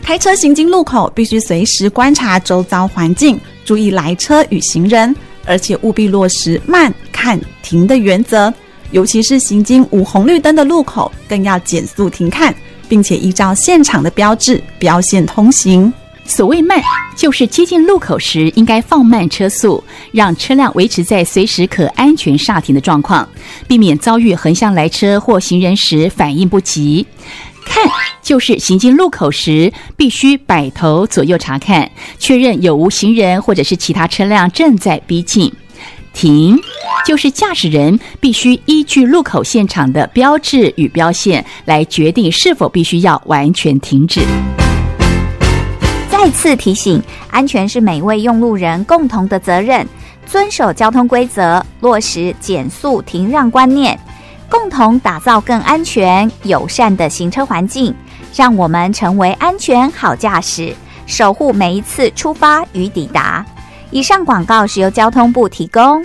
开车行经路口必须随时观察周遭环境，注意来车与行人，而且务必落实慢、看、停的原则，尤其是行经无红绿灯的路口，更要减速停看，并且依照现场的标志标线通行。 所谓慢，就是接近路口时应该放慢车速，让车辆维持在随时可安全刹停的状况，避免遭遇横向来车或行人时反应不及。看，就是行经路口时必须摆头左右查看，确认有无行人或者是其他车辆正在逼近。停，就是驾驶人必须依据路口现场的标志与标线来决定是否必须要完全停止。 再次提醒，安全是每位用路人共同的责任，遵守交通规则，落实减速停让观念，共同打造更安全友善的行车环境，让我们成为安全好驾驶，守护每一次出发与抵达。以上广告是由交通部提供。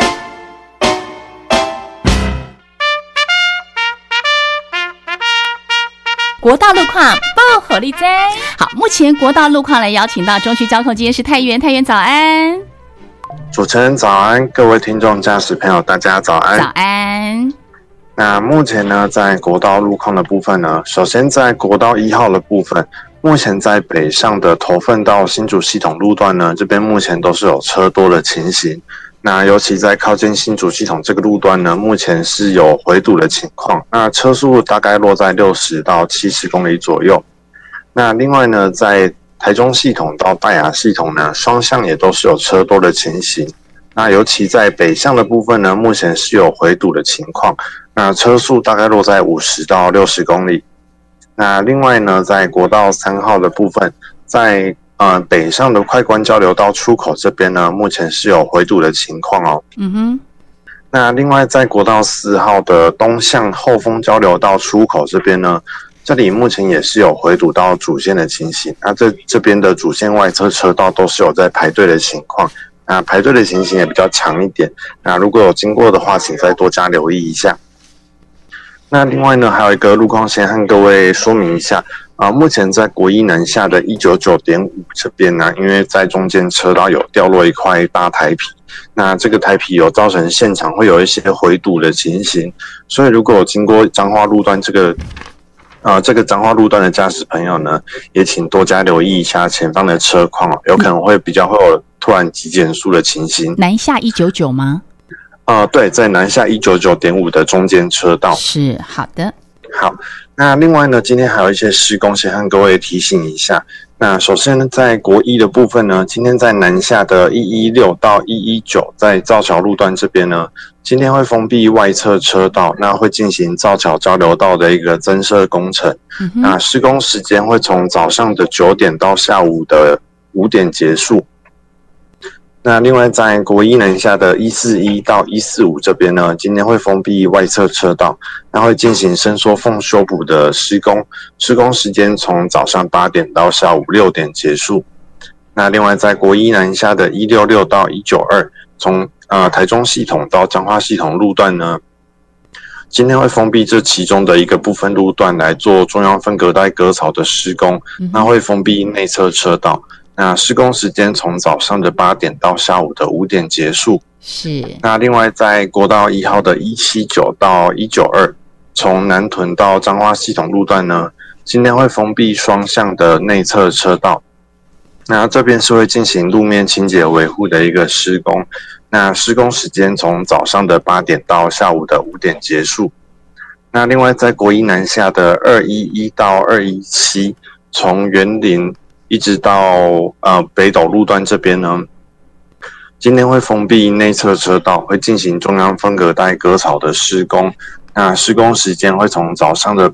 国道路况报火力哉！好，目前国道路况来邀请到中区交通今天是太原，太原早安。 主持人早安，各位听众驾驶朋友大家早安。 早安。 那目前呢，在国道路况的部分呢，首先在国道1号的部分，目前在北上的头份到新竹系统路段呢，这边目前都是有车多的情形。那尤其在靠近新竹系统这个路段呢，目前是有回堵的情况，那车速大概落在60到70公里左右。那另外呢，在台中系统到大雅系统呢，双向也都是有车多的情形。那尤其在北向的部分呢，目前是有回堵的情况，那车速大概落在50到60公里。那另外呢，在国道3号的部分，在北上的快关交流道出口这边呢，目前是有回堵的情况哦。那另外在国道4号的东向后丰交流道出口这边呢，这里目前也是有回堵到主线的情形。那这边的主线外侧车道都是有在排队的情况，那排队的情形也比较长一点。那如果有经过的话，请再多加留意一下。那另外呢，还有一个路况先和各位说明一下。目前在国一南下的 199.5 这边呢，因为在中间车道有掉落一块大台皮，那这个台皮有造成现场会有一些回堵的情形，所以如果有经过彰化路段这个彰化路段的驾驶朋友呢，也请多加留意一下前方的车况哦，有可能会比较会有突然急减速的情形。 南下199吗？ 对，在南下 199.5 的中间车道。 是，好的。 好，那另外呢，今天还有一些施工，先和各位提醒一下。那首先呢，在国一的部分呢，今天在南下的116到119，在造桥路段这边呢，今天会封闭外侧车道，那会进行造桥交流道的一个增设工程。那施工时间会从早上的9点到下午的5点结束。那另外在国一南下的141到145这边呢，今天会封闭外侧车道，那会进行伸缩缝修补的施工，施工时间从早上8点到下午6点结束。那另外在国一南下的166到192，从台中系统到彰化系统路段呢，今天会封闭这其中的一个部分路段来做中央分隔带割草的施工，那会封闭内侧车道。那施工时间从早上的8点到下午的5点结束。 是。 那另外在国道1号的179到192，从南屯到彰化系统路段呢，今天会封闭双向的内侧车道。那这边是会进行路面清洁维护的一个施工。那施工时间从早上的8点到下午的5点结束。那另外在国一南下的211到217，从园林一直到北斗路段这边呢，今天会封闭内侧车道，会进行中央分隔带割草的施工。那施工时间会从早上的